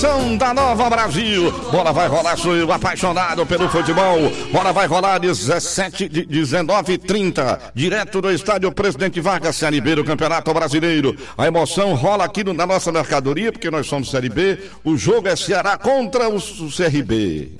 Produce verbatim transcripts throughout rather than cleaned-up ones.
Da Nova Brasil, bola vai rolar, sou eu apaixonado pelo futebol, bola vai rolar dezessete, dezenove e trinta, direto do estádio Presidente Vargas, Série B do Campeonato Brasileiro. A emoção rola aqui no, na nossa mercadoria, porque nós somos Série B. O jogo é Ceará contra o, o C R B.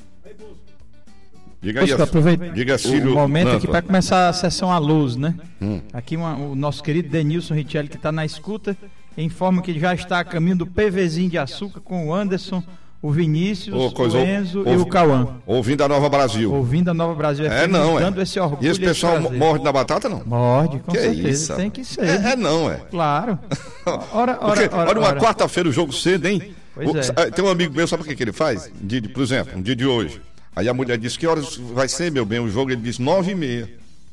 Diga aí, aproveita diga Cílio, o momento Nanta. aqui para começar a sessão à luz, né? Hum. Aqui uma, o nosso querido Denilson Richelli, que está na escuta, informa que já está a caminho do PVzinho de açúcar com o Anderson, o Vinícius, oh, coisa, o Enzo ouvi, e o Cauã. Ouvindo a Nova Brasil. Ouvindo a Nova Brasil. É, não, é. Dando esse orgulho. E esse pessoal morde na batata, não? Morde, com que certeza. Isso? Tem que ser. É, é não, é. Claro. Ora, ora, Porque, ora, olha, uma ora. quarta-feira, o jogo cedo, hein? Pois o, é. Tem um amigo meu, sabe o que, que ele faz? Um dia de, por exemplo, um dia de hoje. Aí a mulher disse, que horas vai ser, meu bem, o jogo? Ele disse, nove e meia.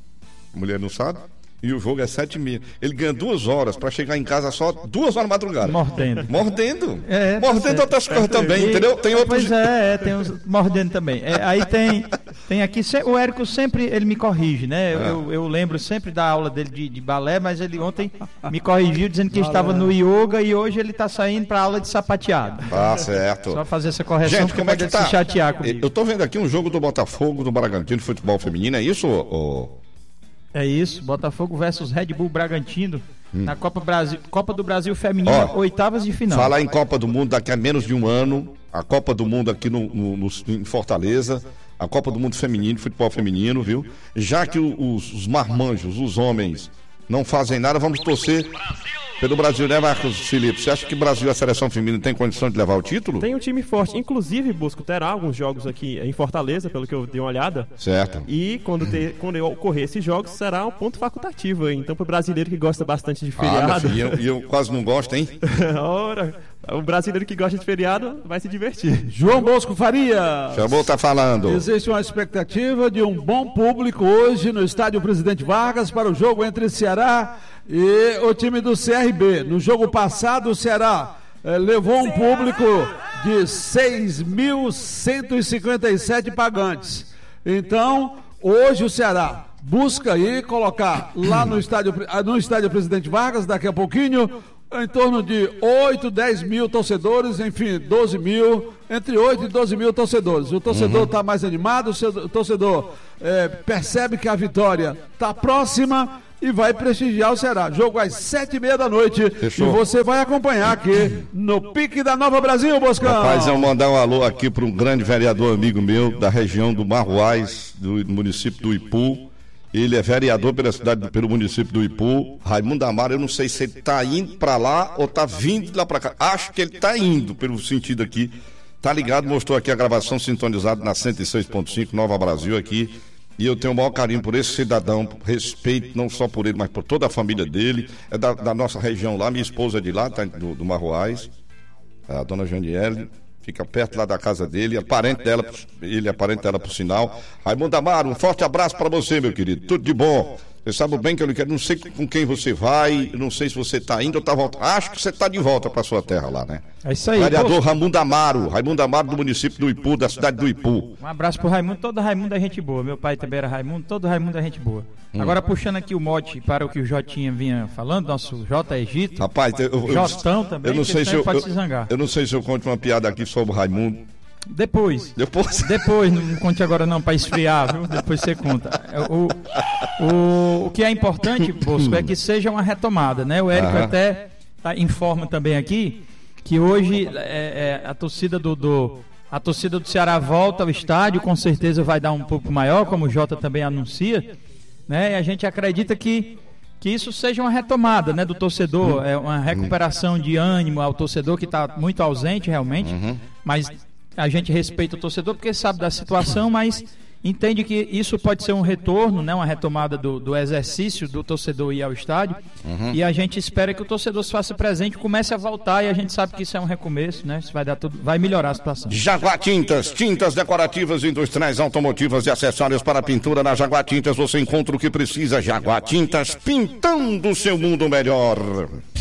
A mulher não sabe? E o jogo é sete e meia. Ele ganha duas horas para chegar em casa só duas horas da madrugada. Mordendo. Mordendo. É, tá mordendo certo. outras coisas também, E, entendeu? Tem outros... Pois é, é, tem uns mordendo também. É, aí tem, tem aqui, se- o Érico sempre, ele me corrige, né? Eu, Ah. eu, eu lembro sempre da aula dele de, de balé, mas ele ontem me corrigiu dizendo que estava no yoga e hoje ele está saindo para aula de sapateado. Ah, certo. Só fazer essa correção, Gente, porque como é que pode tá? se chatear comigo. Eu tô vendo aqui um jogo do Botafogo, do Bragantino, futebol feminino, é isso, ô? É isso, Botafogo versus Red Bull Bragantino na Copa, Brasil, Copa do Brasil Feminino, Ó, oitavas de final. Falar em Copa do Mundo daqui a menos de um ano, a Copa do Mundo aqui no, no- no- em Fortaleza, a Copa do Mundo feminino, futebol feminino, viu? Já que o- os, os marmanjos, os homens, não fazem nada, vamos torcer pelo Brasil, né, Marcos Felipe? Você acha que o Brasil, a seleção feminina, tem condição de levar o título? Tem um time forte. Inclusive, Busco, terá alguns jogos aqui em Fortaleza, pelo que eu dei uma olhada. Certo. E quando, ter, quando ocorrer esses jogos, será um ponto facultativo. Então, para o brasileiro que gosta bastante de Ah, meu feriado. filho, e eu, eu quase não gosto, hein? Ora, o brasileiro que gosta de feriado vai se divertir. João Bosco Faria. Chamou, tá falando. Existe uma expectativa de um bom público hoje no estádio Presidente Vargas para o jogo entre Ceará e o time do C R B. No jogo passado, o Ceará eh, levou um público de seis mil cento e cinquenta e sete pagantes. Então, hoje o Ceará busca aí colocar lá no estádio, no estádio Presidente Vargas, daqui a pouquinho, em torno de oito, dez mil torcedores, enfim, doze mil, entre oito e doze mil torcedores. O torcedor está mais animado, o seu- o torcedor eh, percebe que a vitória está próxima e vai prestigiar o Ceará. Jogo às sete e meia da noite. Fechou. E você vai acompanhar aqui no Pique da Nova Brasil, Boscão. Rapaz, eu mandar um alô aqui para um grande vereador amigo meu da região do Marruás, do município do Ipu. Ele é vereador pela cidade, pelo município do Ipu. Raimundo Amaro, eu não sei se ele está indo para lá ou está vindo lá para cá. Acho que ele está indo pelo sentido aqui. Tá ligado? Mostrou aqui a gravação sintonizada na cento e seis ponto cinco Nova Brasil aqui. E eu tenho o maior carinho por esse cidadão, respeito não só por ele, mas por toda a família dele. É da, da nossa região lá, minha esposa é de lá, tá, do, do Marruás, a dona Janiele, fica perto lá da casa dele, é parente dela, ele é parente dela por sinal. Raimundo Amaro, um forte abraço para você, meu querido, tudo de bom. Você sabe bem que eu não quero, não sei com quem você vai, eu não sei se você está indo ou está voltando. Acho que você está de volta para sua terra lá, né? É isso aí. Vereador Bosco. Raimundo Amaro, Raimundo Amaro do município do Ipu, da cidade do Ipu. Um abraço pro Raimundo, todo Raimundo é gente boa. Meu pai também era Raimundo, todo Raimundo é gente boa. Hum. Agora puxando aqui o mote para o que o Jotinha vinha falando, nosso J Egito. Rapaz, eu, eu, Jostão também, eu não que sei se sempre eu, pode eu, se zangar. eu não sei se eu conto uma piada aqui sobre o Raimundo. Depois. Depois. Depois, não conte agora não, para esfriar, viu? Depois você conta. O, o, o que é importante, Bosco, é que seja uma retomada, né? O Érico Aham. até tá, informa também aqui que hoje é, é, a torcida do, do a torcida do Ceará volta ao estádio, com certeza vai dar um pouco maior, como o Jota também anuncia, né? E a gente acredita que que isso seja uma retomada, né, do torcedor, é uma recuperação de ânimo ao torcedor que está muito ausente realmente, mas a gente respeita o torcedor porque sabe da situação, mas entende que isso pode ser um retorno, né, uma retomada do, do exercício do torcedor ir ao estádio, e a gente espera que o torcedor se faça presente, comece a voltar, e a gente sabe que isso é um recomeço, né, isso vai dar tudo, vai melhorar a situação. Jaguar Tintas, tintas decorativas, industriais, automotivas e acessórios para pintura. Na Jaguar Tintas você encontra o que precisa. Jaguar Tintas, pintando o seu mundo melhor.